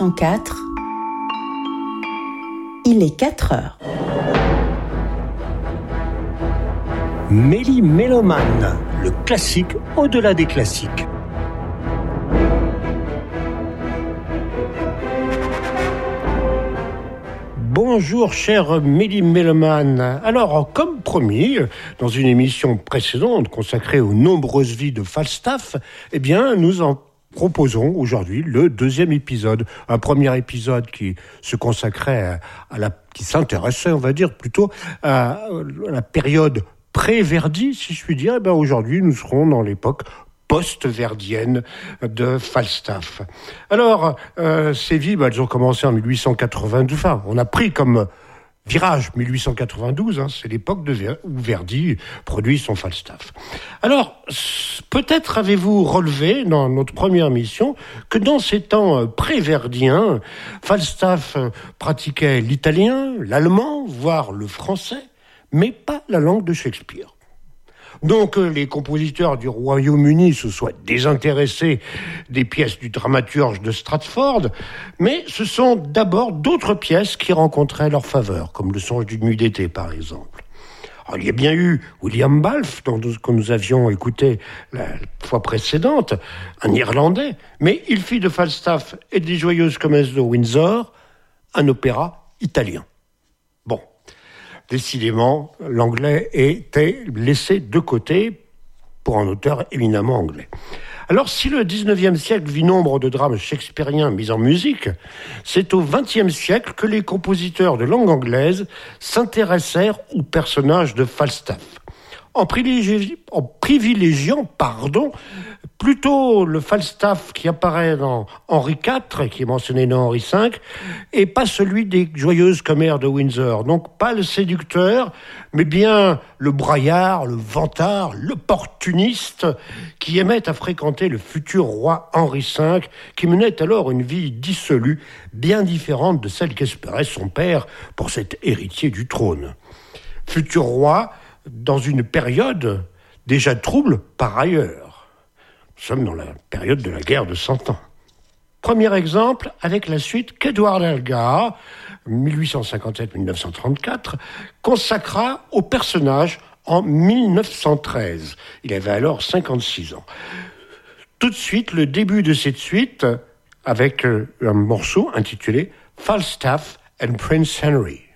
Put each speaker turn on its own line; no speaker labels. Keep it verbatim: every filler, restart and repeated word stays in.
cent quatre, il est quatre heures.
Méli-Mélomane, le classique au-delà des classiques. Bonjour cher Méli-Mélomane. Alors, comme promis, dans une émission précédente consacrée aux nombreuses vies de Falstaff, eh bien, nous en proposons aujourd'hui le deuxième épisode. Un premier épisode qui se consacrait à, à la, qui s'intéressait, on va dire, plutôt à, à la période pré-Verdi, si je puis dire. Eh bien, aujourd'hui, nous serons dans l'époque post-verdienne de Falstaff. Alors, euh, ces vies, bah, elles ont commencé en mille huit cent quatre-vingt-douze. Enfin, on a pris comme virage mille huit cent quatre-vingt-douze, hein, c'est l'époque de Ver- où Verdi produit son Falstaff. Alors, peut-être avez-vous relevé dans notre première mission que dans ces temps pré-verdiens, Falstaff pratiquait l'italien, l'allemand, voire le français, mais pas la langue de Shakespeare. Donc les compositeurs du Royaume-Uni se soient désintéressés des pièces du dramaturge de Stratford, mais ce sont d'abord d'autres pièces qui rencontraient leur faveur, comme Le Songe d'une nuit d'été par exemple. Alors, il y a bien eu William Balfe, dont nous, que nous avions écouté la fois précédente, un Irlandais, mais il fit de Falstaff et des Joyeuses Comesses de Windsor un opéra italien. Bon. Décidément, l'anglais était laissé de côté pour un auteur éminemment anglais. Alors, si le dix-neuvième siècle vit nombre de drames shakespeariens mis en musique, c'est au vingtième siècle que les compositeurs de langue anglaise s'intéressèrent aux personnages de Falstaff, en, privilégi- en privilégiant, pardon, plutôt le Falstaff qui apparaît dans Henri quatre, qui est mentionné dans Henri cinq, et pas celui des Joyeuses Commères de Windsor. Donc pas le séducteur, mais bien le braillard, le vantard, l'opportuniste qui aimait à fréquenter le futur roi Henri cinq, qui menait alors une vie dissolue, bien différente de celle qu'espérait son père pour cet héritier du trône. Futur roi dans une période déjà trouble par ailleurs. Nous sommes dans la période de la guerre de Cent Ans. Premier exemple avec la suite qu'Edward Elgar, mille huit cent cinquante-sept à mille neuf cent trente-quatre, consacra au personnage en mille neuf cent treize. Il avait alors cinquante-six ans. Tout de suite, le début de cette suite avec un morceau intitulé Falstaff and Prince Henry.